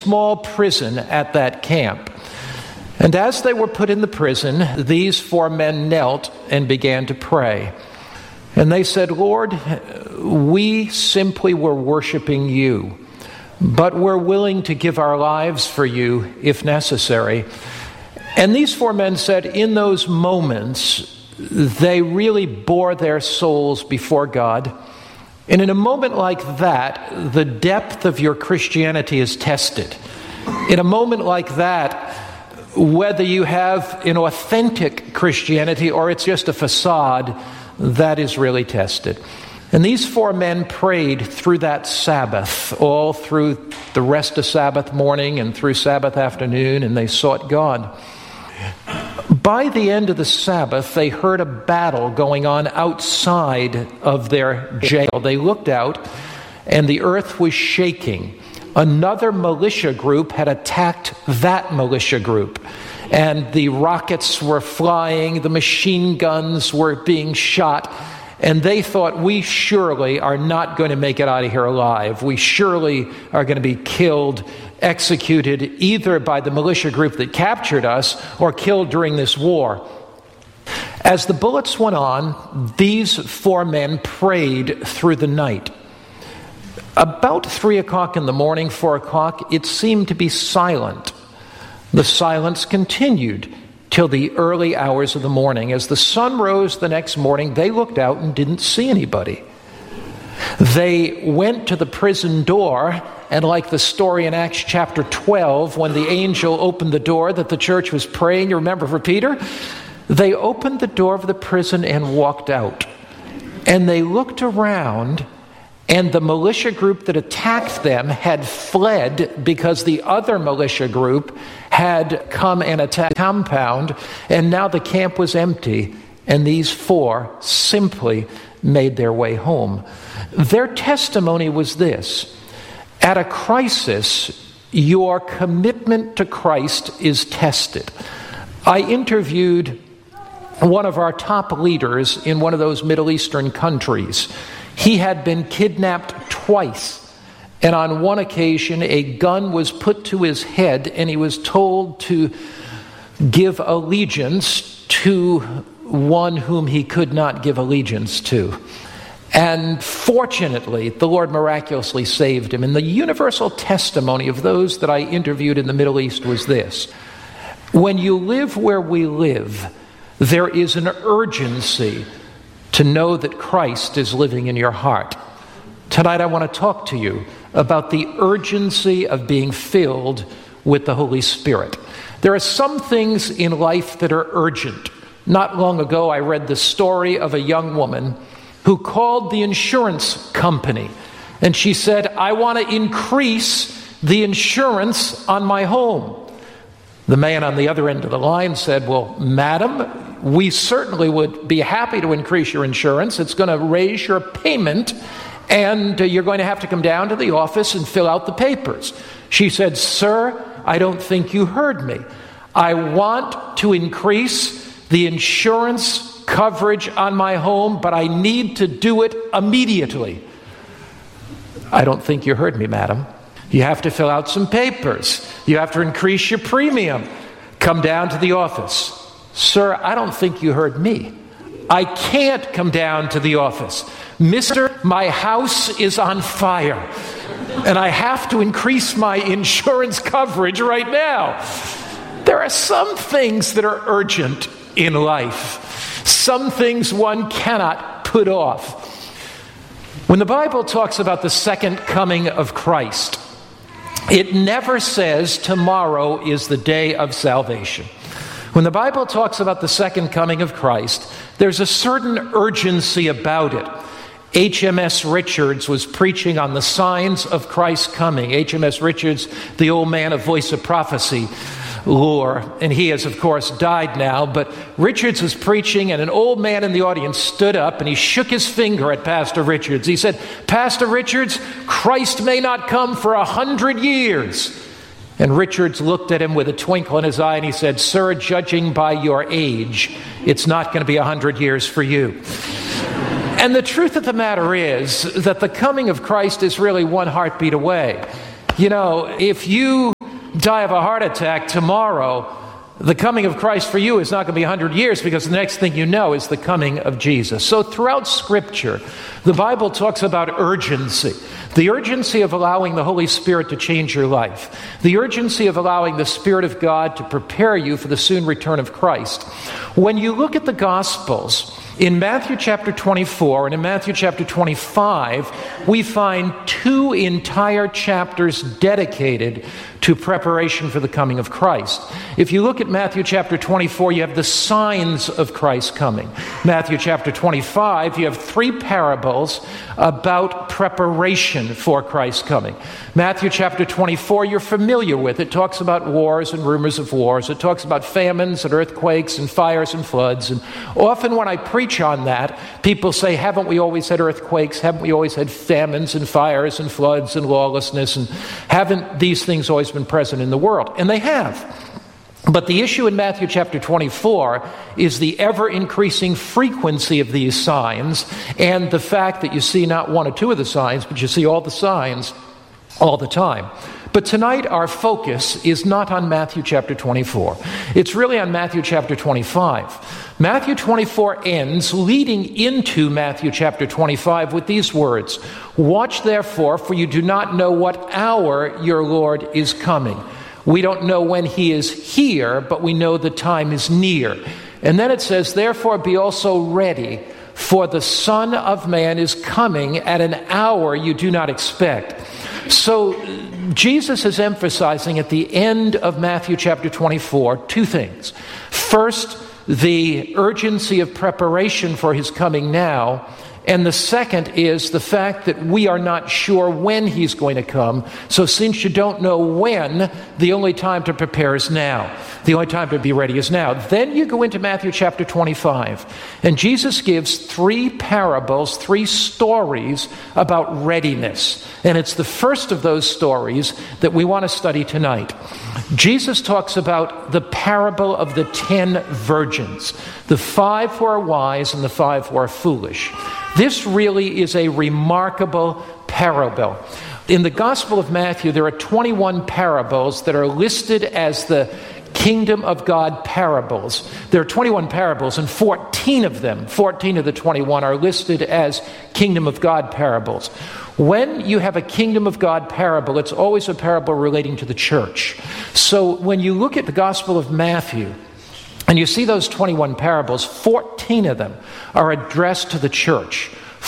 small prison at that camp. And as they were put in the prison, these 4 men knelt and began to pray. And they said, "Lord, we simply were worshiping you, but we're willing to give our lives for you if necessary." And these 4 men said in those moments, they really bore their souls before God. And in a moment like that, the depth of your Christianity is tested. In a moment like that, whether you have an authentic Christianity or it's just a facade, that is really tested. And these 4 men prayed through that Sabbath, all through the rest of Sabbath morning and through Sabbath afternoon, and they sought God. By the end of the Sabbath, they heard a battle going on outside of their jail. They looked out, and the earth was shaking. Another militia group had attacked that militia group, and the rockets were flying, the machine guns were being shot, and they thought, we surely are not going to make it out of here alive. We surely are going to be killed, executed, either by the militia group that captured us or killed during this war. As the bullets went on, these 4 men prayed through the night. About 3 o'clock in the morning, 4 o'clock, it seemed to be silent. The silence continued till the early hours of the morning. As the sun rose the next morning, they looked out and didn't see anybody. They went to the prison door, and like the story in Acts chapter 12, when the angel opened the door that the church was praying, you remember for Peter? They opened the door of the prison and walked out. And they looked around, and the militia group that attacked them had fled because the other militia group had come and attacked the compound, and now the camp was empty, and these 4 simply made their way home. Their testimony was this: at a crisis, your commitment to Christ is tested. I interviewed one of our top leaders in one of those Middle Eastern countries. He had been kidnapped twice, and on one occasion a gun was put to his head, and he was told to give allegiance to one whom he could not give allegiance to. And fortunately, the Lord miraculously saved him. And the universal testimony of those that I interviewed in the Middle East was this: when you live where we live, there is an urgency to know that Christ is living in your heart. Tonight I want to talk to you about the urgency of being filled with the Holy Spirit. There are some things in life that are urgent. Not long ago, I read the story of a young woman who called the insurance company, and she said, "I want to increase the insurance on my home." The man on the other end of the line said, "Well, madam, we certainly would be happy to increase your insurance. It's going to raise your payment, and you're going to have to come down to the office and fill out the papers." She said, "Sir, I don't think you heard me. I want to increase the insurance coverage on my home, but I need to do it immediately." "I don't think you heard me, madam. You have to fill out some papers. You have to increase your premium. Come down to the office." "Sir, I don't think you heard me. I can't come down to the office. Mister, my house is on fire, and I have to increase my insurance coverage right now." There are some things that are urgent in life. Some things one cannot put off. When the Bible talks about the second coming of Christ, it never says tomorrow is the day of salvation. When the Bible talks about the second coming of Christ, there's a certain urgency about it. H.M.S. Richards was preaching on the signs of Christ's coming. H.M.S. Richards, the old man of Voice of Prophecy lore, and he has, of course, died now, but Richards was preaching, and an old man in the audience stood up, and he shook his finger at Pastor Richards. He said, "Pastor Richards, Christ may not come for 100 years. And Richards looked at him with a twinkle in his eye, and he said, "Sir, judging by your age, it's not going to be 100 years for you." And the truth of the matter is that the coming of Christ is really one heartbeat away. You know, if you die of a heart attack tomorrow, the coming of Christ for you is not going to be 100 years, because the next thing you know is the coming of Jesus. So throughout Scripture, the Bible talks about urgency. The urgency of allowing the Holy Spirit to change your life. The urgency of allowing the Spirit of God to prepare you for the soon return of Christ. When you look at the Gospels, in Matthew chapter 24 and in Matthew chapter 25, we find 2 entire chapters dedicated to preparation for the coming of Christ. If you look at Matthew chapter 24, you have the signs of Christ coming. Matthew chapter 25, you have 3 parables about preparation for Christ's coming. Matthew chapter 24, you're familiar with. It talks about wars and rumors of wars. It talks about famines and earthquakes and fires and floods. And often when I preach on that, people say, haven't we always had earthquakes? Haven't we always had famines and fires and floods and lawlessness? And haven't these things always been present in the world? And they have. But the issue in Matthew chapter 24 is the ever-increasing frequency of these signs, and the fact that you see not 1 or 2 of the signs, but you see all the signs all the time. But tonight our focus is not on Matthew chapter 24. It's really on Matthew chapter 25. Matthew 24 ends leading into Matthew chapter 25 with these words, "Watch therefore, for you do not know what hour your Lord is coming." We don't know when he is here, but we know the time is near. And then it says, "Therefore be also ready, for the Son of Man is coming at an hour you do not expect." So Jesus is emphasizing at the end of Matthew chapter 24 2 things. First, the urgency of preparation for his coming now. And the second is the fact that we are not sure when he's going to come. So since you don't know when, the only time to prepare is now. The only time to be ready is now. Then you go into Matthew chapter 25. And Jesus gives 3 parables, 3 stories about readiness. And it's the first of those stories that we want to study tonight. Jesus talks about the parable of the 10 virgins. The 5 who are wise and the 5 who are foolish. This really is a remarkable parable. In the Gospel of Matthew, there are 21 parables that are listed as the kingdom of God parables. There are 21 parables, and 14 of them, 14 of the 21, are listed as kingdom of God parables. When you have a kingdom of God parable, it's always a parable relating to the church. So when you look at the Gospel of Matthew, and you see those 21 parables, 14 of them are addressed to the church.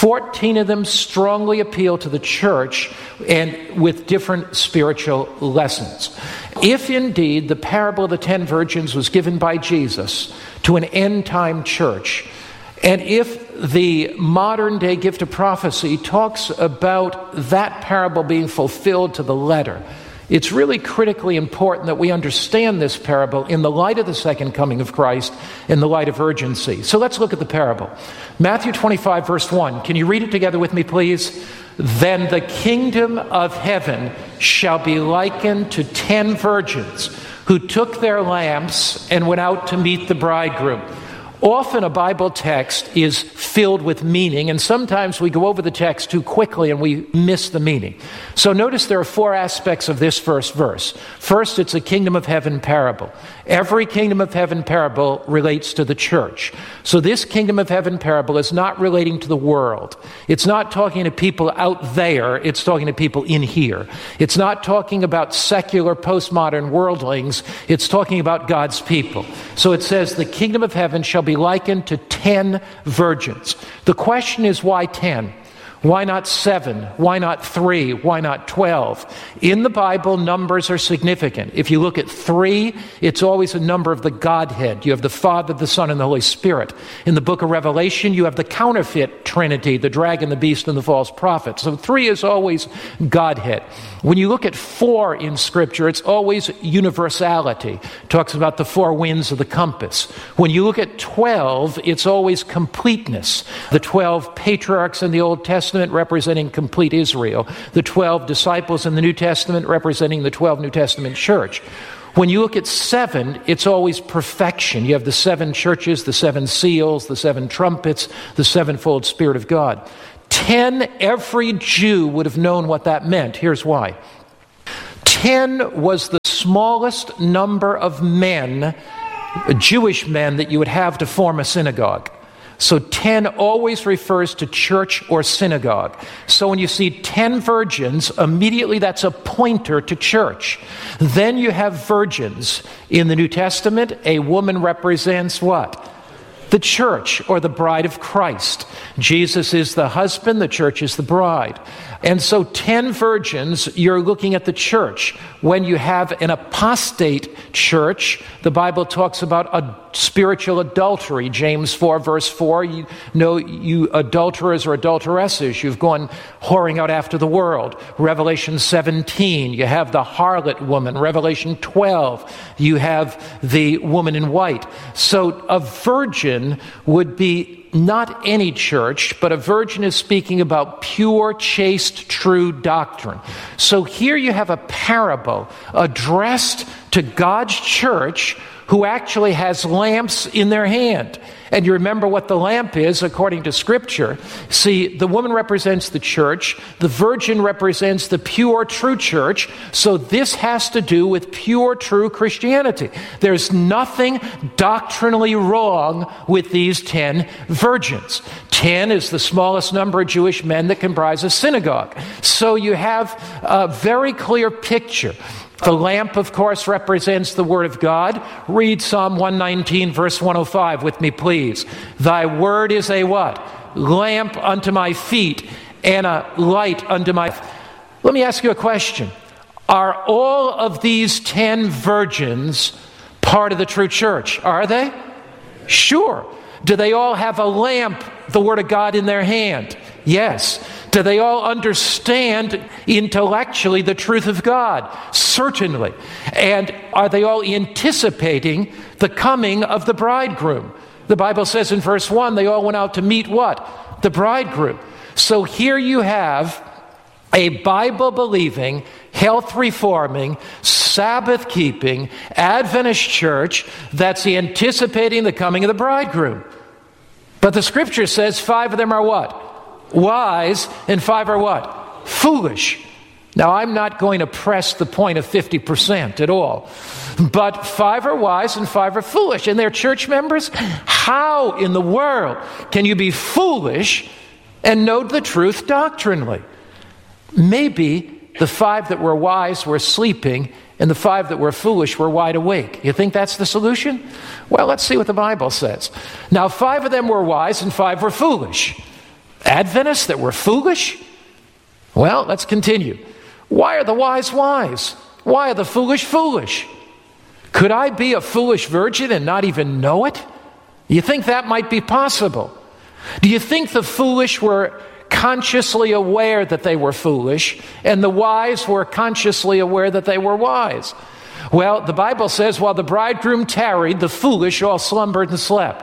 14 of them strongly appeal to the church and with different spiritual lessons. If indeed the parable of the 10 virgins was given by Jesus to an end-time church, and if the modern-day gift of prophecy talks about that parable being fulfilled to the letter, it's really critically important that we understand this parable in the light of the second coming of Christ, in the light of urgency. So let's look at the parable. Matthew 25, verse 1. Can you read it together with me, please? "Then the kingdom of heaven shall be likened to 10 virgins who took their lamps and went out to meet the bridegroom." Often a Bible text is filled with meaning, and sometimes we go over the text too quickly and we miss the meaning. So notice there are 4 aspects of this first verse. First, it's a kingdom of heaven parable. Every kingdom of heaven parable relates to the church. So this kingdom of heaven parable is not relating to the world. It's not talking to people out there. It's talking to people in here. It's not talking about secular postmodern worldlings. It's talking about God's people. So it says the kingdom of heaven shall be likened to 10 virgins. The question is, why 10? Why not 7? Why not 3? Why not 12? In the Bible, numbers are significant. If you look at 3, it's always a number of the Godhead. You have the Father, the Son, and the Holy Spirit. In the book of Revelation, you have the counterfeit Trinity, the dragon, the beast, and the false prophet. So 3 is always Godhead. When you look at 4 in Scripture, it's always universality. It talks about the 4 winds of the compass. When you look at 12, it's always completeness. The 12 patriarchs in the Old Testament representing complete Israel. The 12 disciples in the New Testament representing the 12 New Testament church. When you look at 7, it's always perfection. You have the 7 churches, the 7 seals, the 7 trumpets, the 7-fold Spirit of God. 10, every Jew would have known what that meant. Here's why. 10 was the smallest number of men, Jewish men, that you would have to form a synagogue. So 10 always refers to church or synagogue. So when you see 10 virgins, immediately that's a pointer to church. Then you have virgins. In the New Testament, a woman represents what? The church, or the bride of Christ. Jesus is the husband, the church is the bride. And so 10 virgins, you're looking at the church. When you have an apostate church, the Bible talks about a spiritual adultery. James 4, verse 4, you adulterers or adulteresses, you've gone whoring out after the world. Revelation 17, you have the harlot woman. Revelation 12, you have the woman in white. So a virgin would be not any church, but a virgin is speaking about pure, chaste, true doctrine. So here you have a parable addressed to God's church who actually has lamps in their hand. And you remember what the lamp is according to Scripture. See, the woman represents the church. The virgin represents the pure, true church. So this has to do with pure, true Christianity. There's nothing doctrinally wrong with these 10 virgins. 10 is the smallest number of Jewish men that comprise a synagogue. So you have a very clear picture. The lamp, of course, represents the Word of God. Read Psalm 119, verse 105 with me, please. Thy word is a what? Lamp unto my feet and a light unto my... Let me ask you a question. Are all of these 10 virgins part of the true church? Are they? Sure. Do they all have a lamp, the Word of God, in their hand? Yes. Do they all understand intellectually the truth of God? Certainly. And are they all anticipating the coming of the bridegroom? The Bible says in verse 1, they all went out to meet what? The bridegroom. So here you have a Bible-believing, health-reforming, Sabbath-keeping, Adventist church that's anticipating the coming of the bridegroom. But the Scripture says 5 of them are what? Wise, and 5 are what? Foolish. Now, I'm not going to press the point of 50% at all. But 5 are wise and 5 are foolish. And they're church members? How in the world can you be foolish and know the truth doctrinally? Maybe the 5 that were wise were sleeping and the 5 that were foolish were wide awake. You think that's the solution? Well, let's see what the Bible says. Now, 5 of them were wise and 5 were foolish. Adventists that were foolish? Well, let's continue. Why are the wise wise? Why are the foolish foolish? Could I be a foolish virgin and not even know it? You think that might be possible? Do you think the foolish were consciously aware that they were foolish and the wise were consciously aware that they were wise? Well, the Bible says, while the bridegroom tarried, the foolish all slumbered and slept.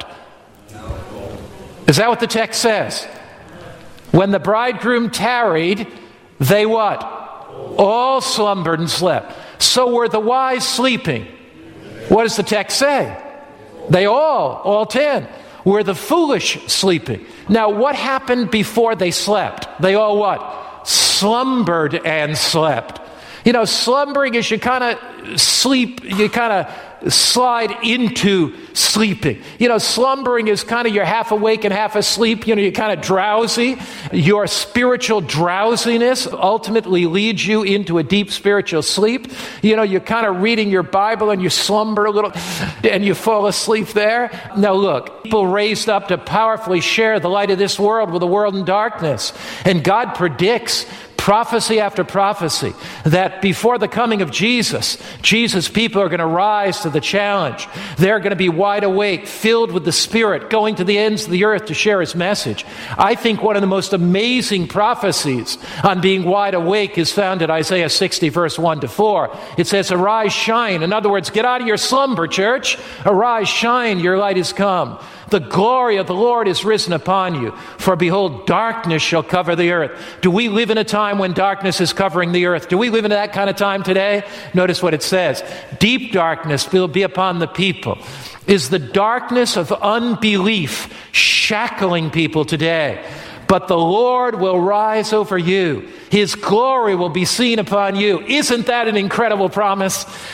Is that what the text says? When the bridegroom tarried, they what? All slumbered and slept. So were the wise sleeping? What does the text say? They all 10. Were the foolish sleeping? Now, what happened before they slept? They all what? Slumbered and slept. You know, slumbering is you kind of sleep, you kind of slide into sleeping. You know, slumbering is kind of you're half awake and half asleep. You know, you're kind of drowsy. Your spiritual drowsiness ultimately leads you into a deep spiritual sleep. You know, you're kind of reading your Bible and you slumber a little and you fall asleep there. Now look, people raised up to powerfully share the light of this world with the world in darkness. And God predicts prophecy after prophecy that before the coming of Jesus, Jesus' people are going to rise to the challenge. They're going to be wide awake, filled with the Spirit, going to the ends of the earth to share His message. I think one of the most amazing prophecies on being wide awake is found in Isaiah 60, verse 1 to 4. It says, arise, shine. In other words, get out of your slumber, church. Arise, shine, your light is come. The glory of the Lord is risen upon you. For behold, darkness shall cover the earth. Do we live in a time when darkness is covering the earth? Do we live in that kind of time today? Notice what it says. Deep darkness will be upon the people. Is the darkness of unbelief shackling people today? But the Lord will rise over you. His glory will be seen upon you. Isn't that an incredible promise?